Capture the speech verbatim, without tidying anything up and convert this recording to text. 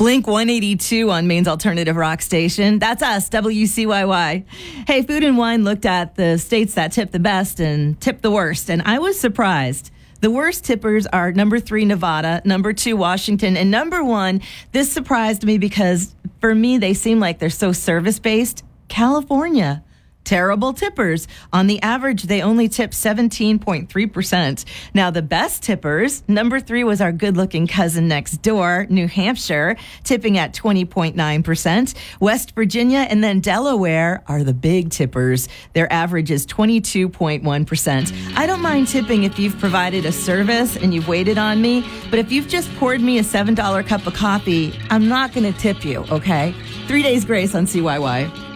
Blink one eighty-two on Maine's alternative rock station. That's us, W C Y Y. Hey, Food and Wine looked at the states that tip the best and tip the worst, and I was surprised. The worst tippers are number three, Nevada, number two, Washington, and number one, this surprised me because for me, they seem like they're so service-based, California. Terrible tippers. On the average, they only tip seventeen point three percent. Now, the best tippers, number three was our good-looking cousin next door, New Hampshire, tipping at twenty point nine percent. West Virginia and then Delaware are the big tippers. Their average is twenty-two point one percent. I don't mind tipping if you've provided a service and you've waited on me, but if you've just poured me a seven dollar cup of coffee, I'm not going to tip you, okay? Three Days Grace on C Y Y.